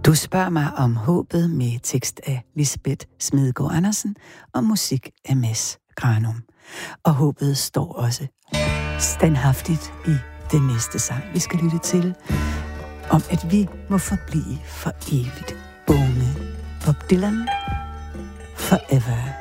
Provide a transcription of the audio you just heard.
Du spørger mig om håbet med tekst af Lisbeth Smedegaard Andersen og musik af Mads Granum. Og håbet står også standhaftigt i den næste sang, vi skal lytte til, om at vi må forblive for evigt unge. Bob Dylan, Forever.